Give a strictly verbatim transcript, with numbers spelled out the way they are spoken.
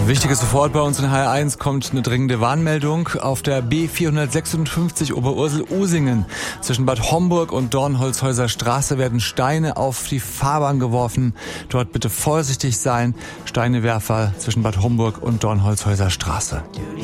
Wichtiges sofort bei uns in H R eins kommt eine dringende Warnmeldung. Auf der B vierhundertsechsundfünfzig Oberursel-Usingen zwischen Bad Homburg und Dornholzhäuser Straße werden Steine auf die Fahrbahn geworfen. Dort bitte vorsichtig sein. Steinewerfer zwischen Bad Homburg und Dornholzhäuser Straße.